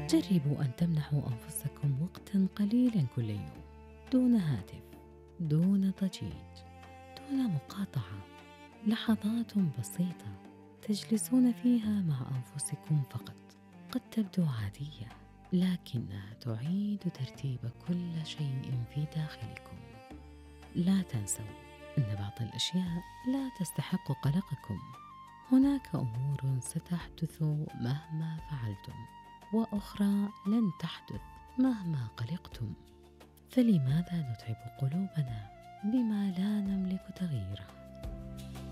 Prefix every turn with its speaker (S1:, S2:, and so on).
S1: جربوا أن تمنحوا أنفسكم وقتاً قليلاً كل يوم، دون هاتف، دون ضجيج، دون مقاطعة. لحظات بسيطة تجلسون فيها مع أنفسكم فقط، قد تبدو عادية، لكنها تعيد ترتيب كل شيء في داخلكم. لا تنسوا أن بعض الأشياء لا تستحق قلقكم. هناك أمور ستحدث مهما فعلتم، وأخرى لن تحدث مهما قلقتم. فلماذا نتعب قلوبنا بما لا نملك تغييره؟